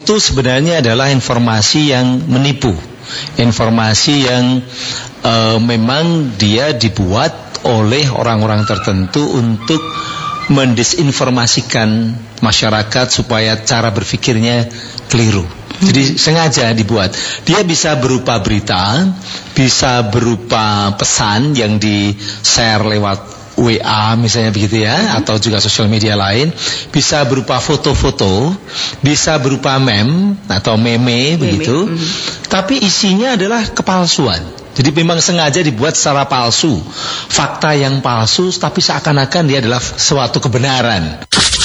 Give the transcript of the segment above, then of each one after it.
itu sebenarnya adalah informasi yang menipu, informasi yang memang dia dibuat oleh orang-orang tertentu untuk mendisinformasikan masyarakat supaya cara berpikirnya keliru. Jadi sengaja dibuat. Dia bisa berupa berita, bisa berupa pesan yang di-share lewat WA misalnya begitu ya, atau juga sosial media lain, bisa berupa foto-foto, bisa berupa meme atau meme begitu. Tapi isinya adalah kepalsuan. Jadi memang sengaja dibuat secara palsu, fakta yang palsu, tapi seakan-akan dia adalah suatu kebenaran.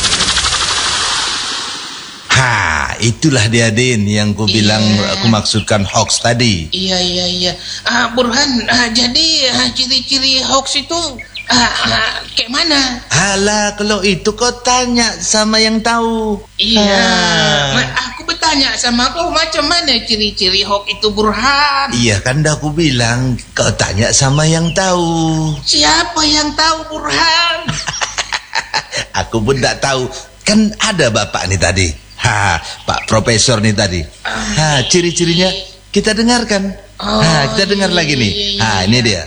Itulah dia Din yang ku bilang aku maksudkan hoax tadi. Iya. Burhan, jadi ciri-ciri hoax itu kayak mana? Alah, kalau itu kau tanya sama yang tahu. Iya, aku bertanya sama kau macam mana ciri-ciri hoax itu, Burhan? Iya kan dah aku bilang kau tanya sama yang tahu. Siapa yang tahu, Burhan? Aku pun tak tahu. Kan ada bapak nih tadi. Pak Profesor nih tadi. Ciri-cirinya kita dengarkan. Kita dengar lagi nih. Ini dia.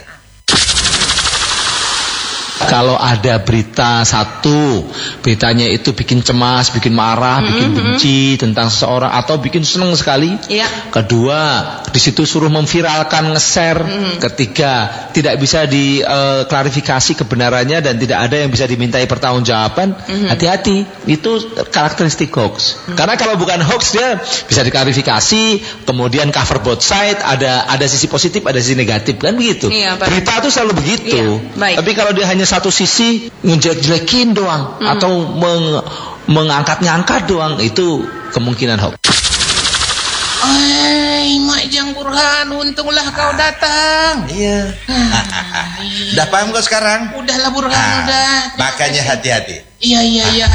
Kalau ada berita satu, beritanya itu bikin cemas, bikin marah, bikin benci tentang seseorang atau bikin senang sekali. Kedua, di situ suruh memviralkan, nge-share. Ketiga, tidak bisa diklarifikasi kebenarannya dan tidak ada yang bisa dimintai pertanggungjawaban. Hati-hati, itu karakteristik hoax. Karena kalau bukan hoax dia bisa diklarifikasi, kemudian cover both side, ada sisi positif, ada sisi negatif, kan begitu. Berita itu selalu begitu. Tapi kalau dia hanya satu sisi ngejelek-jelekin doang atau mengangkat-ngangkat doang, itu kemungkinan hoax. Mak Jang Burhan, untunglah kau datang. Iya. Dah paham kau sekarang? Udahlah Burhan, udah. Makanya hati-hati. Iya,